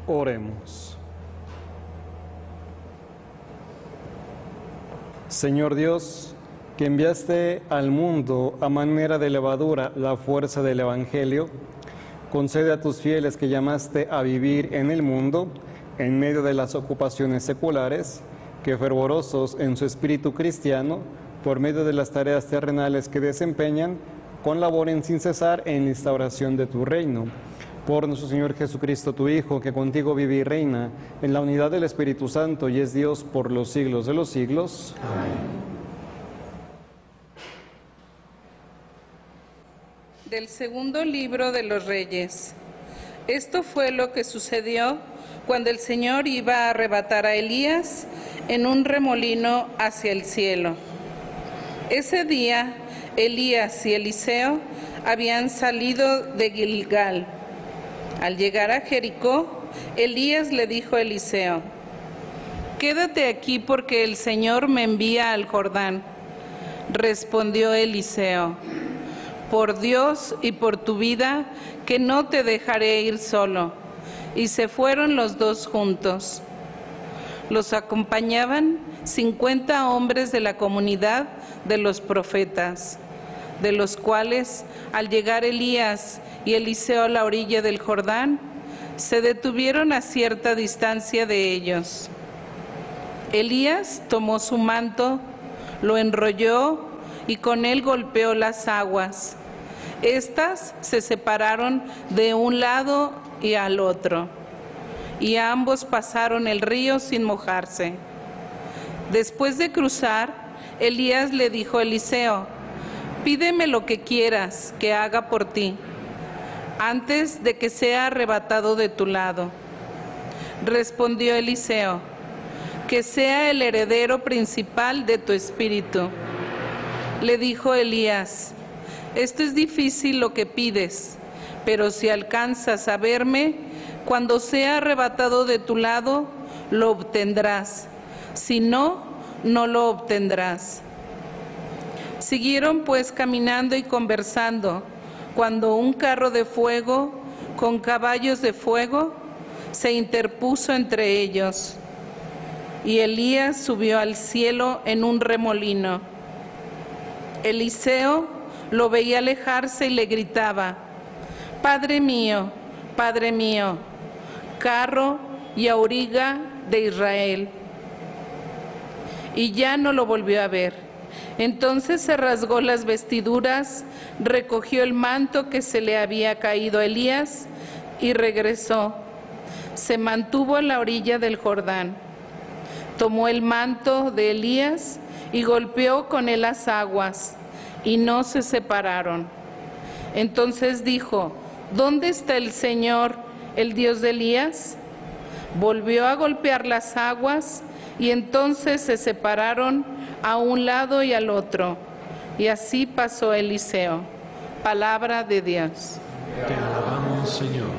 Oremos. Señor Dios, que enviaste al mundo a manera de levadura la fuerza del Evangelio, concede a tus fieles que llamaste a vivir en el mundo, en medio de las ocupaciones seculares, que fervorosos en su espíritu cristiano, por medio de las tareas terrenales que desempeñan, colaboren sin cesar en la instauración de tu reino. Por nuestro Señor Jesucristo, tu Hijo, que contigo vive y reina en la unidad del Espíritu Santo y es Dios por los siglos de los siglos. Amén. Del segundo libro de los Reyes. Esto fue lo que sucedió cuando el Señor iba a arrebatar a Elías en un remolino hacia el cielo. Ese día, Elías y Eliseo habían salido de Gilgal. Al llegar a Jericó, Elías le dijo a Eliseo: «Quédate aquí porque el Señor me envía al Jordán». Respondió Eliseo: «Por Dios y por tu vida, que no te dejaré ir solo». Y se fueron los dos juntos. Los acompañaban 50 hombres de la comunidad de los profetas, de los cuales, al llegar Elías y Eliseo a la orilla del Jordán, se detuvieron a cierta distancia de ellos. Elías tomó su manto, lo enrolló y con él golpeó las aguas. Estas se separaron de un lado y al otro, y ambos pasaron el río sin mojarse. Después de cruzar, Elías le dijo a Eliseo: «Pídeme lo que quieras que haga por ti, antes de que sea arrebatado de tu lado». Respondió Eliseo: «Que sea el heredero principal de tu espíritu». Le dijo Elías: «Esto es difícil lo que pides, pero si alcanzas a verme, cuando sea arrebatado de tu lado, lo obtendrás. Si no, no lo obtendrás». Siguieron pues caminando y conversando, cuando un carro de fuego con caballos de fuego se interpuso entre ellos. Y Elías subió al cielo en un remolino. Eliseo lo veía alejarse y le gritaba: Padre mío, carro y auriga de Israel». Y ya no lo volvió a ver. Entonces se rasgó las vestiduras, recogió el manto que se le había caído a Elías y regresó. Se mantuvo a la orilla del Jordán. Tomó el manto de Elías y golpeó con él las aguas, y no se separaron. Entonces dijo: «¿Dónde está el Señor, el Dios de Elías?». Volvió a golpear las aguas, y entonces se separaron a un lado y al otro. Y así pasó Eliseo. Palabra de Dios. Te alabamos, Señor.